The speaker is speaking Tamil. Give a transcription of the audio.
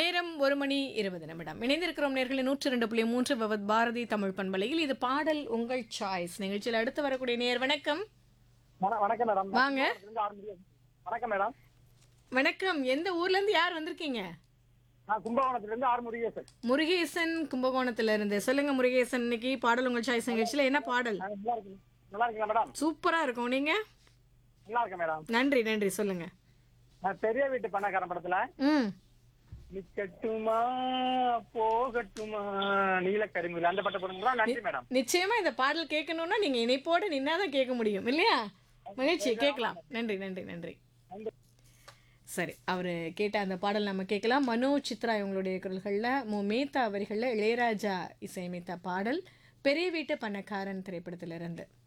நேரம் 1:20 இணைந்திருக்கிறோம் நேர்களை 102.3 விவத் பாரதி தமிழ் பண்பலையில். இது பாடல் உங்கள் சாய்ஸ் நிகழ்ச்சியில் அடுத்து வரக்கூடிய நேர். வணக்கம். வணக்கம் மேடம். வாங்க. வணக்கம் மேடம். வணக்கம். எந்த ஊர்ல இருந்து யார் வந்திருக்கீங்க? நான் கும்பகோணத்திலிருந்து ஆர் முருகேசன். முருகேசன் கும்பகோணத்துல இருந்து. சொல்லுங்க முருகேசன், இன்னைக்கு பாடல் உங்கள் சாய்ஸ் நிகழ்ச்சியில என்ன பாடல்? நல்லா இருக்கீங்களா மேடம்? சூப்பரா இருக்கும். நீங்க? நல்லா இருக்கேன் மேடம். நன்றி நன்றி. சொல்லுங்க. நான் பெரிய வீட்டு பணக்காரன் படத்துல ம் நிக்கட்டுமா போகட்டுமா நீல கரிமுல அந்த பட்ட போடுங்களா? நன்றி மேடம். நிச்சயமா இந்த பாடல் கேட்கணும்னா நீங்க இணைப்போட நின்னாதான் கேட்க முடியும் இல்லையா? மகிழ்ச்சி, கேட்கலாம். நன்றி நன்றி நன்றி. சரி, அவர் கேட்ட அந்த பாடல் நம்ம கேட்கலாம். மனோ சித்ரா இவங்களுடைய குரல்களில், மேத்தா அவர்களில், இளையராஜா இசையமைத்த பாடல் பெரிய வீட்டு பணக்காரன் திரைப்படத்திலிருந்து.